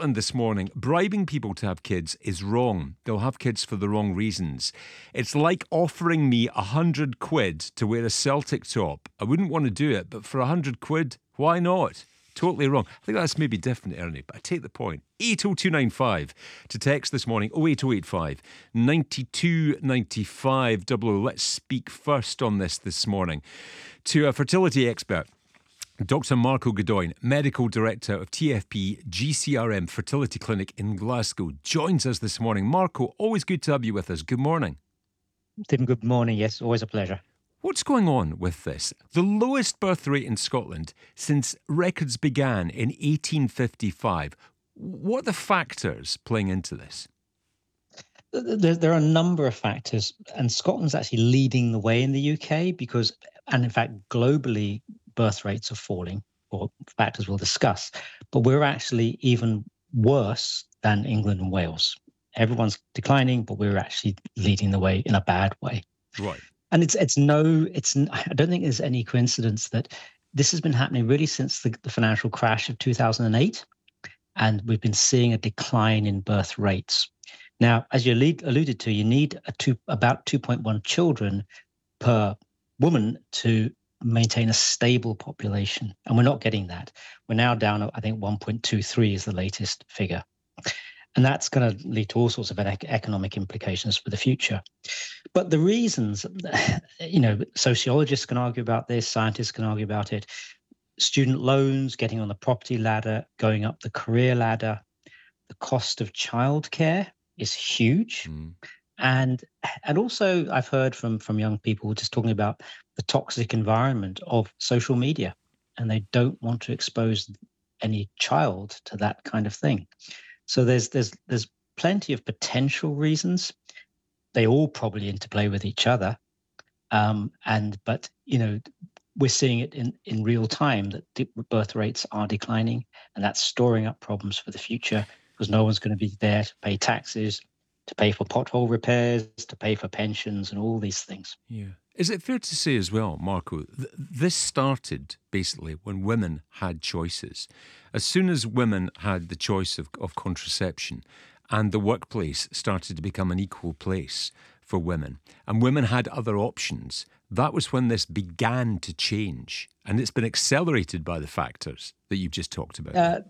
Scotland this morning, bribing people to have kids is wrong. They'll have kids for the wrong reasons. It's like offering me 100 quid to wear a Celtic top. I wouldn't want to do it, but for 100 quid, why not? Totally wrong. I think that's maybe different, Ernie, but I take the point. 80295 to text this morning, 08085 9295 00. Let's speak first on this morning to a fertility expert. Dr. Marco Godoy, Medical Director of TFP GCRM Fertility Clinic in Glasgow, joins us this morning. Marco, always good to have you with us. Good morning. Tim, good morning. Yes, always a pleasure. What's going on with this? The lowest birth rate in Scotland since records began in 1855. What are the factors playing into this? There are a number of factors, and Scotland's actually leading the way in the UK because, and in fact, globally, birth rates are falling, or factors we'll discuss, but we're actually even worse than England and Wales. Everyone's declining, but we're actually leading the way in a bad way. Right. And I don't think there's any coincidence that this has been happening really since the financial crash of 2008. And we've been seeing a decline in birth rates. Now, as you alluded to, you need about 2.1 children per woman to maintain a stable population. And we're not getting that. We're now down, I think 1.23 is the latest figure. And that's going to lead to all sorts of economic implications for the future. But the reasons, sociologists can argue about this, scientists can argue about it. Student loans, getting on the property ladder, going up the career ladder. The cost of childcare is huge. And also I've heard from young people just talking about the toxic environment of social media, and they don't want to expose any child to that kind of thing. So there's plenty of potential reasons. They all probably interplay with each other. But we're seeing it in real time that birth rates are declining, and that's storing up problems for the future because no one's going to be there to pay taxes, to pay for pothole repairs, to pay for pensions and all these things. Yeah. Is it fair to say as well, Marco, this started basically when women had choices. As soon as women had the choice of contraception and the workplace started to become an equal place for women and women had other options, that was when this began to change. And it's been accelerated by the factors that you've just talked about.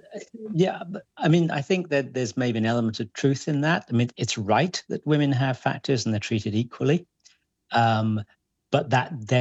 I think that there's maybe an element of truth in that. I mean, it's right that women have factors and they're treated equally. But that then